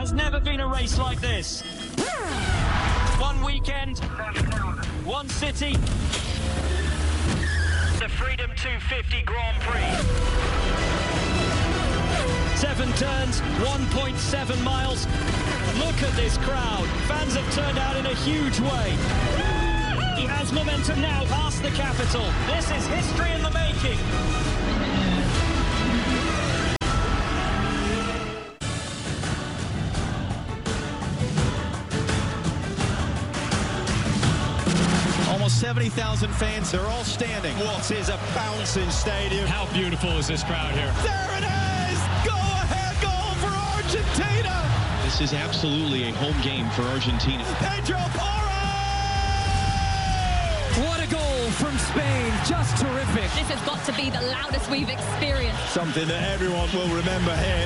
has never been a race like this. One weekend, one city. The Freedom 250 Grand Prix. 7 turns, 1.7 miles. Look at this crowd. Fans have turned out in a huge way. He has momentum now past the capital. This is history in the making. Almost 70,000 fans, they're all standing. What is a bouncing stadium. How beautiful is this crowd here? There it is! Go-ahead goal for Argentina! This is absolutely a home game for Argentina. Pedro Porro! What a goal from Spain, just terrific. This has got to be the loudest we've experienced. Something that everyone will remember here.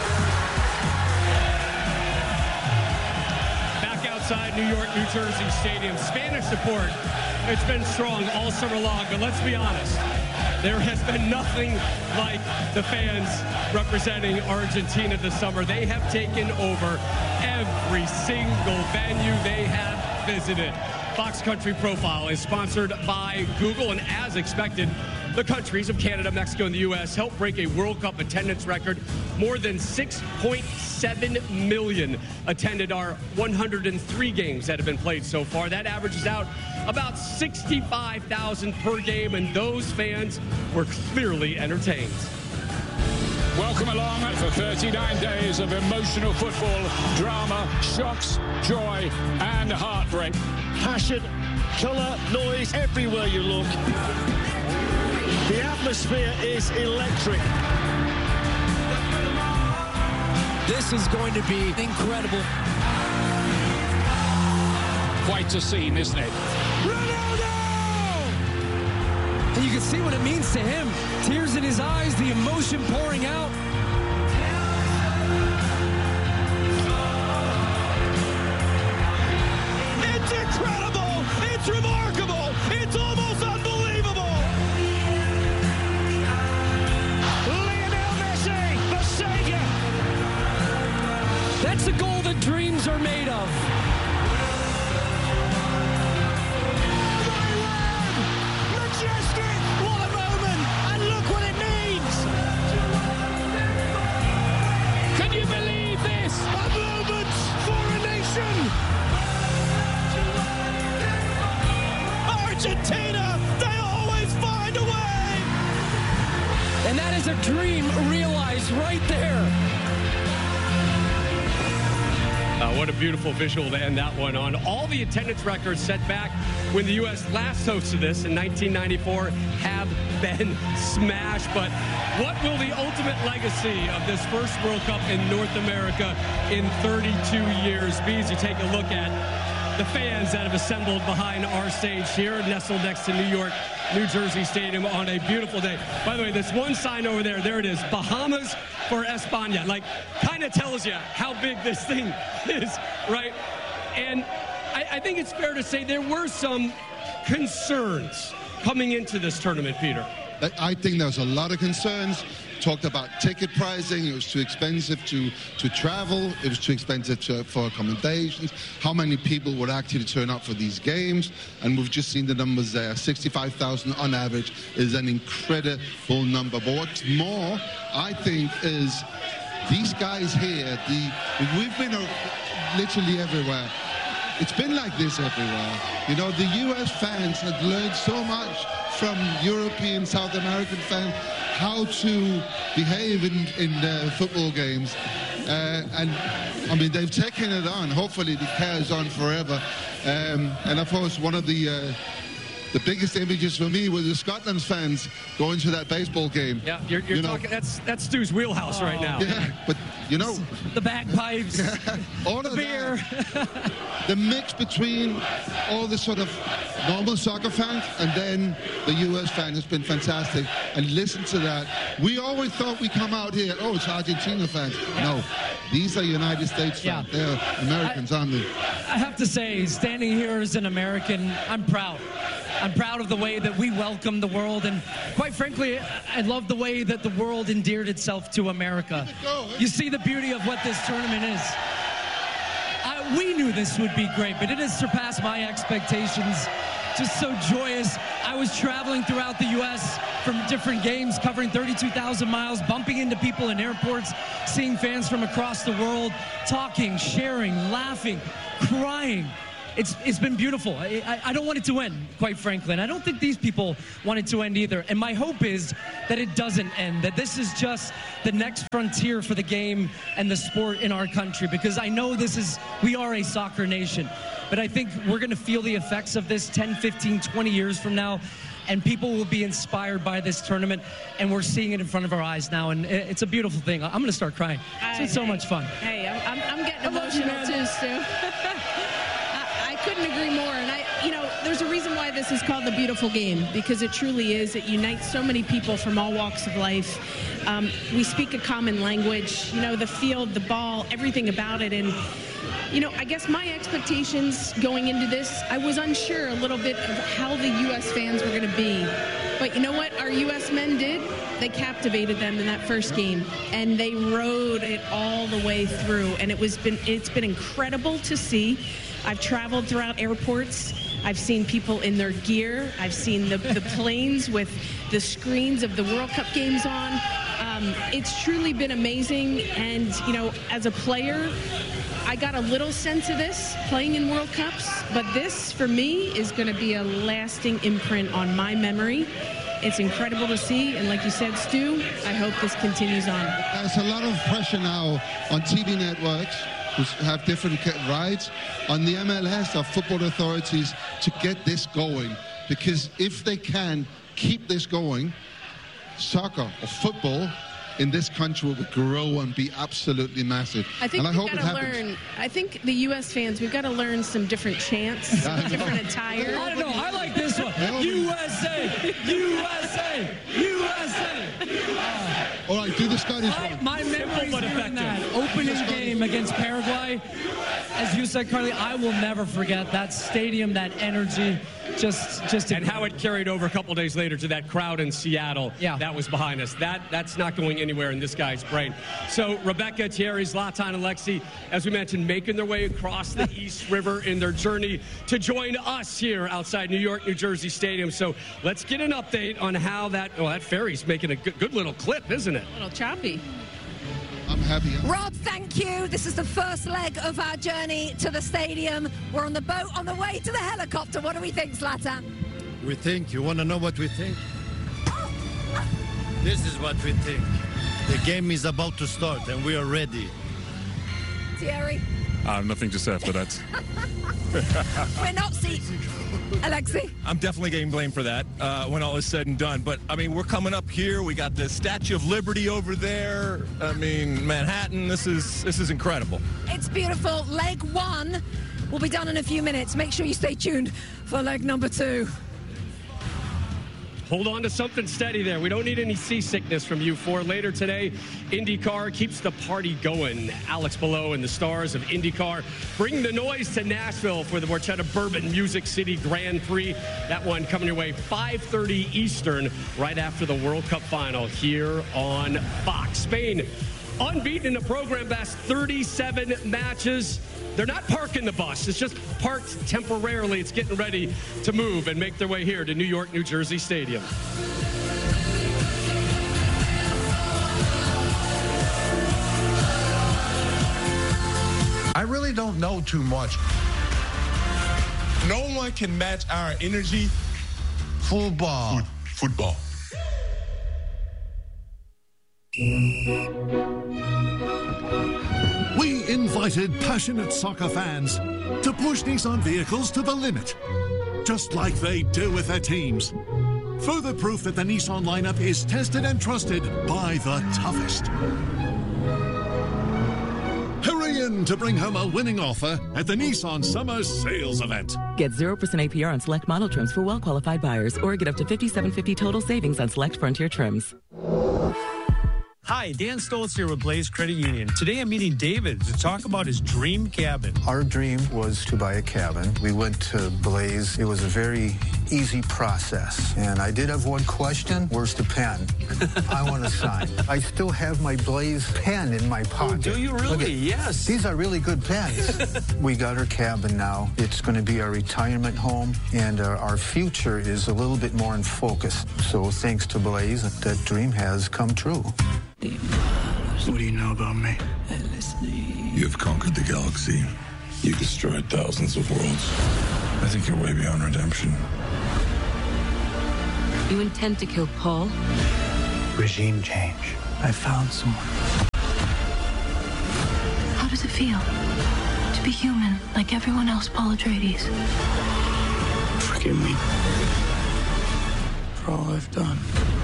Outside New York, New Jersey Stadium. Spanish support, it's been strong all summer long, but let's be honest, there has been nothing like the fans representing Argentina this summer. They have taken over every single venue they have visited. Fox Country Profile is sponsored by Google, and as expected, the countries of Canada, Mexico, and the U.S. helped break a World Cup attendance record. More than 6.7 million attended our 103 games that have been played so far. That averages out about 65,000 per game, and those fans were clearly entertained. Welcome along for 39 days of emotional football, drama, shocks, joy, and heartbreak. Passion, colour, noise, everywhere you look. The atmosphere is electric. This is going to be incredible. Quite a scene, isn't it? Ronaldo! And you can see what it means to him. Tears in his eyes, the emotion pouring out. It's incredible! It's remarkable! It's almost unbelievable! Lionel Messi, the saviour. That's the goal that dreams are made of. Majestic! What a moment! And look what it means! Can you believe this? A moment for a nation! Argentina, they always find a way! And that is a dream realized right there. What a beautiful visual to end that one on. All the attendance records set back when the U.S. last hosted this in 1994 have been smashed. But what will the ultimate legacy of this first World Cup in North America in 32 years be? As you take a look at the fans that have assembled behind our stage here, nestled next to New York, New Jersey Stadium on a beautiful day. By the way, this one sign over there, there it is, Bahamas for España. Like, kind of tells you how big this thing is, right? And I think it's fair to say there were some concerns coming into this tournament, Peter. I think there was a lot of concerns. Talked about ticket pricing. It was too expensive to travel. It was too expensive for accommodations. How many people would actually turn up for these games? And we've just seen the numbers there. 65,000 on average is an incredible number. But what's more, I think, is these guys here, we've been literally everywhere. It's been like this everywhere. You know, the U.S. fans have learned so much from European, South American fans how to behave in football games. And, I mean, they've taken it on. Hopefully it carries on forever. And, of course, one of the biggest images for me was the Scotland fans going to that baseball game. Yeah, you're talking, that's Stu's wheelhouse right now. Yeah, but, you know. The bagpipes, all the of beer. The mix between all the sort of normal soccer fans and then the U.S. fan has been fantastic. And listen to that. We always thought we come out here, oh, it's Argentina fans. No, these are United States fans. Yeah. They're Americans, aren't they? I have to say, standing here as an American, I'm proud. I'm proud of the way that we welcome the world, and quite frankly, I love the way that the world endeared itself to America. You see the beauty of what this tournament is. we knew this would be great, but it has surpassed my expectations. Just so joyous. I was traveling throughout the U.S. from different games, covering 32,000 miles, bumping into people in airports, seeing fans from across the world, talking, sharing, laughing, crying. It's been beautiful. I don't want it to end, quite frankly, and I don't think these people want it to end either. And my hope is that it doesn't end, that this is just the next frontier for the game and the sport in our country, because I know we are a soccer nation, but I think we're going to feel the effects of this 10, 15, 20 years from now, and people will be inspired by this tournament, and we're seeing it in front of our eyes now, and it's a beautiful thing. I'm going to start crying. It's so much fun. Hey, I'm getting emotional too, Stu. Couldn't agree more. And there's a reason why this is called the beautiful game, because it truly is. It unites so many people from all walks of life. We speak a common language, the field, the ball, everything about it. And, I guess my expectations going into this, I was unsure a little bit of how the U.S. fans were going to be. But you know what our U.S. men did? They captivated them in that first game, and they rode it all the way through. And it's been incredible to see. I've traveled throughout airports. I've seen people in their gear. I've seen the planes with the screens of the World Cup games on. It's truly been amazing. And, as a player, I got a little sense of this playing in World Cups. But this, for me, is going to be a lasting imprint on my memory. It's incredible to see. And like you said, Stu, I hope this continues on. There's a lot of pressure now on TV networks who have different rights, on the MLS, our football authorities, to get this going. Because if they can keep this going, soccer or football in this country will grow and be absolutely massive. I think and I hope it happens. Learn. I think the U.S. fans, we've got to learn some different chants, different attire. I don't know. I like this one. USA, USA, USA. All right, do the Scottish one. My memories in that opening game against Paraguay, as you said, Carly, I will never forget that stadium, that energy. Just and how it carried over a couple days later to that crowd in Seattle. Yeah. That was behind us. That's not going anywhere in this guy's brain. So Rebecca, Thierry, Zlatan, and Alexi, as we mentioned, making their way across the East River in their journey to join us here outside New York, New Jersey Stadium. So let's get an update on how that ferry's making a good little clip, isn't it? A little choppy. I'm happy. Rob, thank you. This is the first leg of our journey to the stadium. We're on the boat on the way to the helicopter. What do we think, Zlatan? We think. You want to know what we think? This is what we think. The game is about to start, and we are ready. Thierry? I have nothing to say after that. We're not Alexi? I'm definitely getting blamed for that when all is said and done. But, I mean, we're coming up here. We got the Statue of Liberty over there. I mean, Manhattan. This is incredible. It's beautiful. Leg one will be done in a few minutes. Make sure you stay tuned for leg number 2. Hold on to something steady there. We don't need any seasickness from you four. Later today, IndyCar keeps the party going. Alex Below and the stars of IndyCar bring the noise to Nashville for the Marchetta Bourbon Music City Grand Prix. That one coming your way 5:30 Eastern, right after the World Cup final here on Fox. Spain, unbeaten in the program, past 37 matches. They're not parking the bus. It's just parked temporarily. It's getting ready to move and make their way here to New York, New Jersey Stadium. I really don't know too much. No one can match our energy. Football. Football. We invited passionate soccer fans to push Nissan vehicles to the limit, just like they do with their teams. Further proof that the Nissan lineup is tested and trusted by the toughest. Hurry in to bring home a winning offer at the Nissan Summer Sales Event. Get 0% APR on select model trims for well-qualified buyers, or get up to $5,750 total savings on select Frontier trims. Hi, Dan Stoltz here with Blaze Credit Union. Today I'm meeting David to talk about his dream cabin. Our dream was to buy a cabin. We went to Blaze. It was a very easy process. And I did have one question. Where's the pen? I want to sign. I still have my Blaze pen in my pocket. Oh, do you really? Yes. These are really good pens. We got our cabin now. It's going to be our retirement home, and our future is a little bit more in focus. So thanks to Blaze, that dream has come true. What do you know about me? You've conquered the galaxy. You destroyed thousands of worlds. I think you're way beyond redemption. You intend to kill Paul? Regime change. I found someone. How does it feel to be human like everyone else, Paul Atreides? Forgive me for all I've done.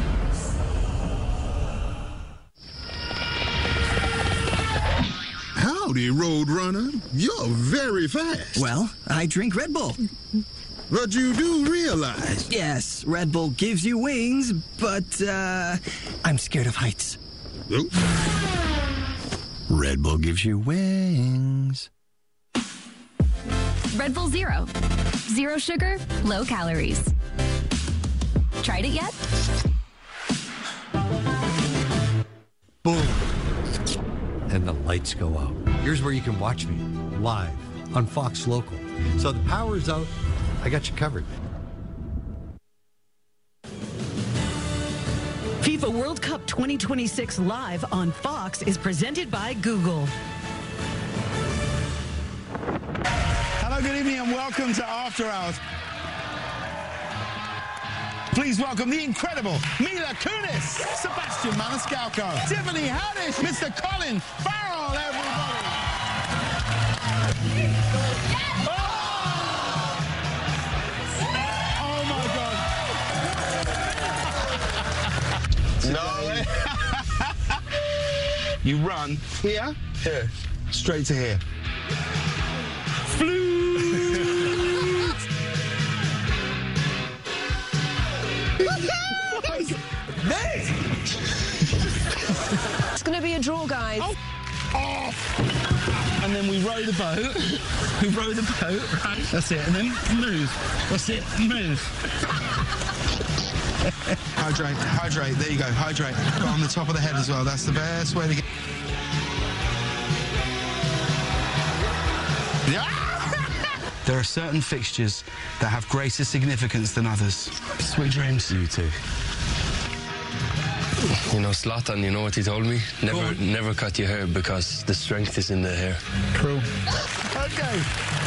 Howdy, Roadrunner. You're very fast. Well, I drink Red Bull. But you do realize... Yes, Red Bull gives you wings, but, I'm scared of heights. Oops. Red Bull gives you wings. Red Bull Zero. Zero sugar, low calories. Tried it yet? Boom. And the lights go out. Here's where you can watch me live on Fox Local. So the power's out. I got you covered. FIFA World Cup 2026 live on Fox is presented by Google. Hello, good evening, and welcome to After Hours. Please welcome the incredible Mila Kunis, Sebastian Maniscalco, Tiffany Haddish, Mr. Colin Farrell, everybody. Oh my God. No. You run here, straight to here. It's going to be a draw, guys. Off. And then we row the boat. We row the boat, right? That's it. And then move. That's it. Move. Hydrate. Hydrate. There you go. Hydrate. Got on the top of the head as well. That's the best way to get... There are certain fixtures that have greater significance than others. Sweet dreams. You too. You know, Zlatan, you know what he told me? Never cut your hair because the strength is in the hair. True. Okay.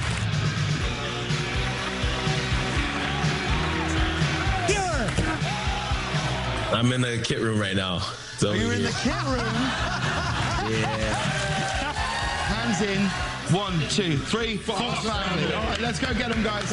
I'm in the kit room right now. So you're in the kit room? Yeah. Hands in. 1, 2, 3, 4. All right, let's go get them, guys.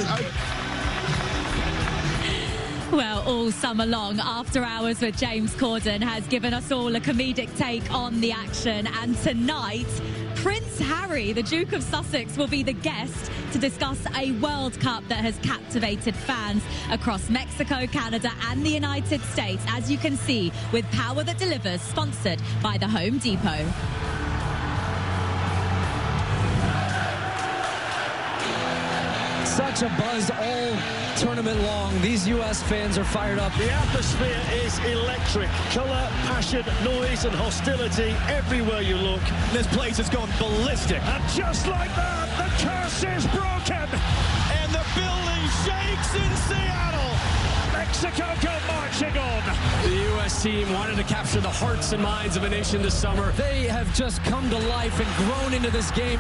Well, all summer long, After Hours with James Corden has given us all a comedic take on the action. And tonight, Prince Harry, the Duke of Sussex, will be the guest to discuss a World Cup that has captivated fans across Mexico, Canada and the United States, as you can see, with Power That Delivers, sponsored by the Home Depot. Such a buzz all tournament long. These U.S. fans are fired up. The atmosphere is electric. Colour, passion, noise and hostility everywhere you look. This place has gone ballistic. And just like that, the curse is broken. And the building shakes in Seattle. Mexico go marching on. The U.S. team wanted to capture the hearts and minds of a nation this summer. They have just come to life and grown into this game.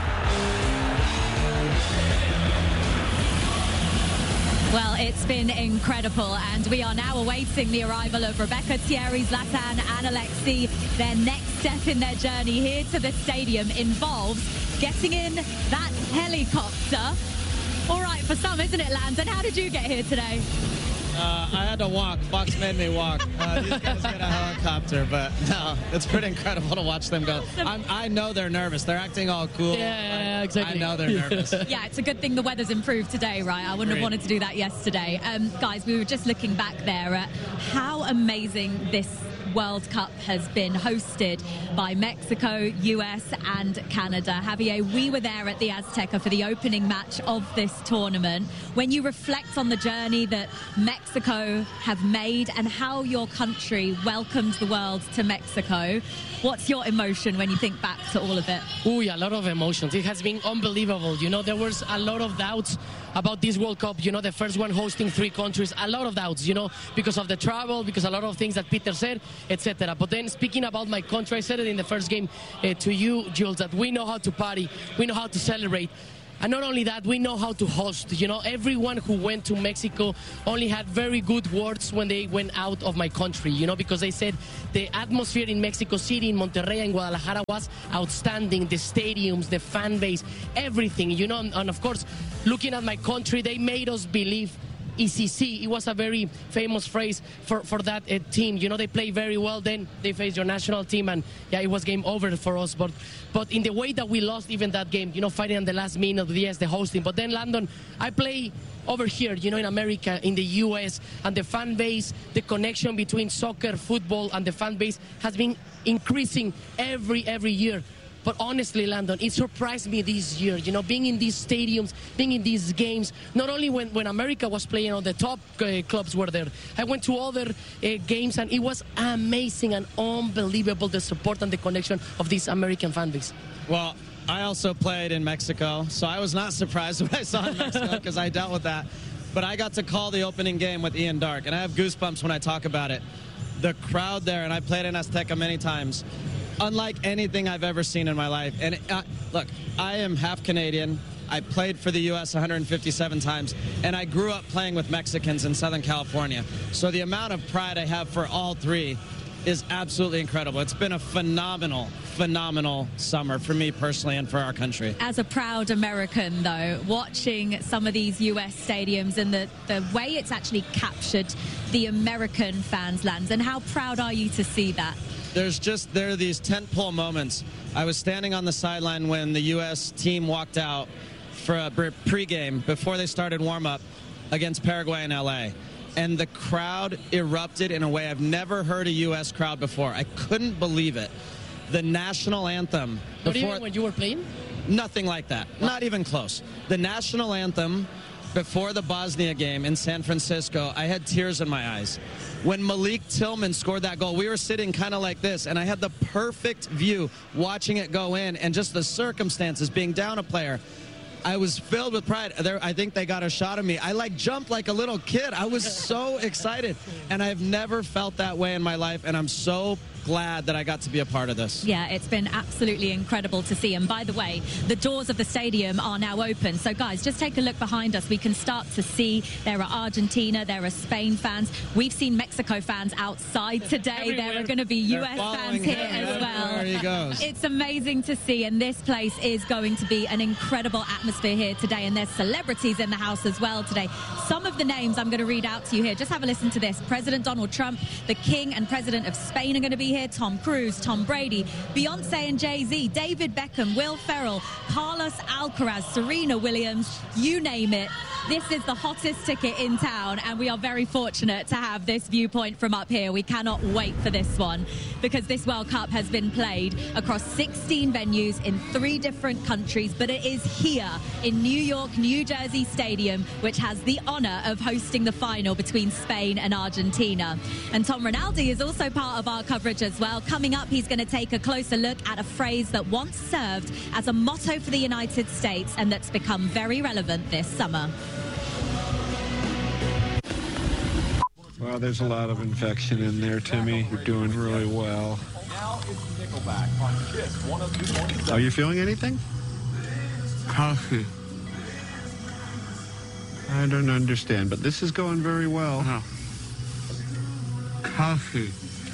Well, it's been incredible, and we are now awaiting the arrival of Rebecca, Thierry, Zlatan and Alexei. Their next step in their journey here to the stadium involves getting in that helicopter. All right, for some, isn't it, Landon? How did you get here today? I had to walk. Fox made me walk. These guys get a helicopter, but no, it's pretty incredible to watch them go. I know they're nervous. They're acting all cool. Yeah, exactly. I know they're nervous. Yeah, it's a good thing the weather's improved today, right? I wouldn't have wanted to do that yesterday. Guys, we were just looking back there at how amazing this World Cup has been hosted by Mexico, US and Canada. Javier, we were there at the Azteca for the opening match of this tournament. When you reflect on the journey that Mexico have made and how your country welcomed the world to Mexico, what's your emotion when you think back to all of it? Ooh, a lot of emotions. It has been unbelievable. You know, there was a lot of doubts about this World Cup. You know, the first one hosting 3 countries. A lot of doubts, you know, because of the travel, because a lot of things that Peter said, etc. But then speaking about my country, I said it in the first game to you, Jules, that we know how to party, we know how to celebrate. And not only that, we know how to host. You know, everyone who went to Mexico only had very good words when they went out of my country, you know, because they said the atmosphere in Mexico City, in Monterrey, and Guadalajara was outstanding. The stadiums, the fan base, everything, you know. And of course, looking at my country, they made us believe ECC. It was a very famous phrase for that team. You know, they play very well. Then they face your national team, and yeah, it was game over for us. But in the way that we lost even that game, you know, fighting on the last minute, yes, the hosting. But then Landon, I play over here, you know, in America, in the US, and the fan base, the connection between soccer, football, and the fan base has been increasing every year. But honestly, Landon, it surprised me this year, you know, being in these stadiums, being in these games. Not only when America was playing, on the top clubs were there. I went to other games, and it was amazing and unbelievable, the support and the connection of this American fan base. Well, I also played in Mexico, so I was not surprised when I saw in Mexico because I dealt with that. But I got to call the opening game with Ian Darke, and I have goosebumps when I talk about it. The crowd there, and I played in Azteca many times, unlike anything I've ever seen in my life. And look, I am half Canadian. I played for the U.S. 157 times, and I grew up playing with Mexicans in Southern California. So the amount of pride I have for all 3 is absolutely incredible. It's been a phenomenal summer for me personally and for our country. As a proud American, though, watching some of these US stadiums and the way it's actually captured the American fans' lands, and how proud are you to see that? There are these tentpole moments. I was standing on the sideline when the U.S. team walked out for a pregame before they started warm-up against Paraguay in L.A., and the crowd erupted in a way I've never heard a U.S. crowd before. I couldn't believe it. The national anthem. Not even when you were playing? Nothing like that. Not even close. The national anthem before the Bosnia game in San Francisco, I had tears in my eyes. When Malik Tillman scored that goal, we were sitting kind of like this, and I had the perfect view watching it go in, and just the circumstances, being down a player. I was filled with pride. I think they got a shot of me. I jumped like a little kid. I was so excited, and I've never felt that way in my life, and I'm so glad that I got to be a part of this. Yeah, it's been absolutely incredible to see. And by the way, the doors of the stadium are now open. So guys, just take a look behind us. We can start to see there are Argentina, there are Spain fans. We've seen Mexico fans outside today. Everywhere. There are going to be US fans here as well. He goes. It's amazing to see, and this place is going to be an incredible atmosphere here today. And there's celebrities in the house as well today. Some of the names I'm going to read out to you here. Just have a listen to this. President Donald Trump, the King and President of Spain are going to be here. Tom Cruise, Tom Brady, Beyonce and Jay-Z, David Beckham, Will Ferrell, Carlos Alcaraz, Serena Williams, you name it. This is the hottest ticket in town, and we are very fortunate to have this viewpoint from up here. We cannot wait for this one, because this World Cup has been played across 16 venues in 3 different countries, but it is here in New York, New Jersey Stadium, which has the honor of hosting the final between Spain and Argentina. And Tom Rinaldi is also part of our coverage as well. Coming up, he's going to take a closer look at a phrase that once served as a motto for the United States and that's become very relevant this summer. Well, there's a lot of infection in there, Timmy. You're doing really well. Are you feeling anything? Coffee. I don't understand, but this is going very well. No. Coffee.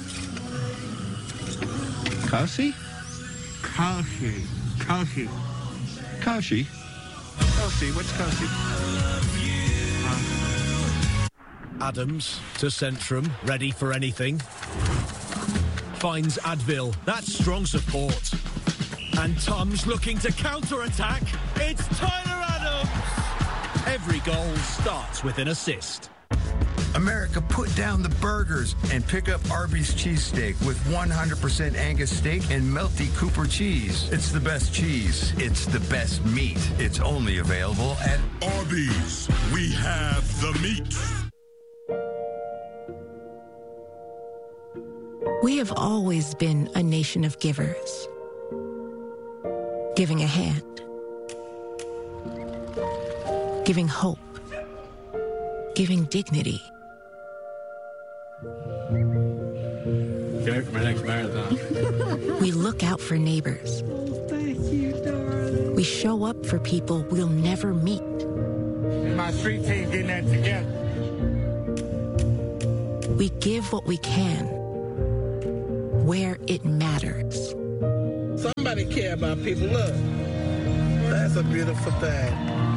Kasi? Coffee. Coffee. Kashi? Kasi? What's Kasi? Adams to Centrum, ready for anything. Finds Advil, that's strong support. And Tom's looking to counter-attack. It's Tyler Adams! Every goal starts with an assist. America, put down the burgers and pick up Arby's cheesesteak with 100% Angus steak and melty Cooper cheese. It's the best cheese. It's the best meat. It's only available at Arby's. We have the meat. We have always been a nation of givers. Giving a hand. Giving hope. Giving dignity. Okay, for my next marathon. We look out for neighbors. Thank you, darling. We show up for people we'll never meet. My street team getting that together. We give what we can, where it matters. Somebody care about people. Look, that's a beautiful thing.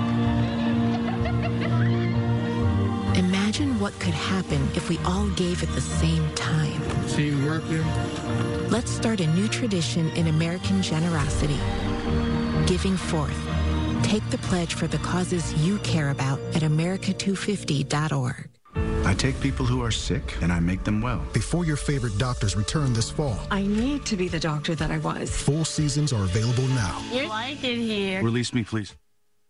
Imagine what could happen if we all gave at the same time. Teamwork. Let's start a new tradition in American generosity. Giving forth. Take the pledge for the causes you care about at America250.org. I take people who are sick and I make them well. Before your favorite doctors return this fall. I need to be the doctor that I was. Full seasons are available now. You like it here. Release me, please.